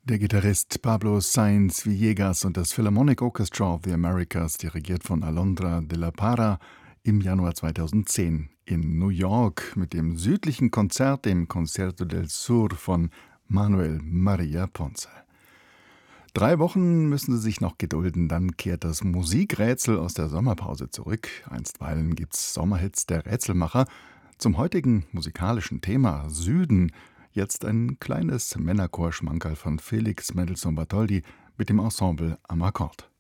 Der Gitarrist Pablo Sáenz Villegas und das Philharmonic Orchestra of the Americas, dirigiert von Alondra de la Parra, im Januar 2010 in New York mit dem südlichen Konzert, dem Concerto del Sur von Manuel Maria Ponce. 3 Wochen müssen Sie sich noch gedulden, dann kehrt das Musikrätsel aus der Sommerpause zurück. Einstweilen gibt's Sommerhits der Rätselmacher. Zum heutigen musikalischen Thema Süden jetzt ein kleines Männerchor-Schmankerl von Felix Mendelssohn Bartholdy mit dem Ensemble am Akkord.